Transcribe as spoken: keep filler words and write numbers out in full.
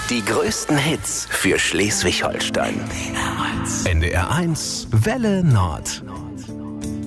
Die größten Hits für Schleswig-Holstein. N D R eins Welle Nord.